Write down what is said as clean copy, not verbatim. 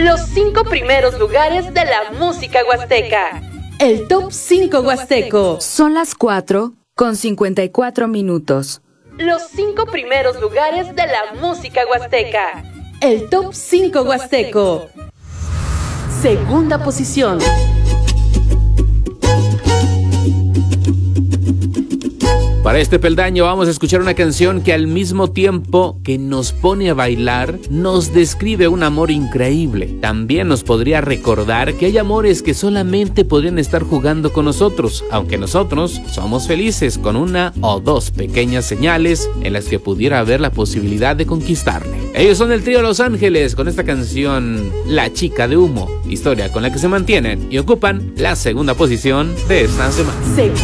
Los 5 primeros lugares de la música huasteca. El Top 5 Huasteco. Son las 4:54. Los 5 primeros lugares de la música huasteca. El Top 5 Huasteco. Segunda posición. Para este peldaño vamos a escuchar una canción que al mismo tiempo que nos pone a bailar, nos describe un amor increíble. También nos podría recordar que hay amores que solamente podrían estar jugando con nosotros, aunque nosotros somos felices con una o dos pequeñas señales en las que pudiera haber la posibilidad de conquistarle. Ellos son el trío Los Ángeles con esta canción La Chica de Humo, historia con la que se mantienen y ocupan la segunda posición de esta semana.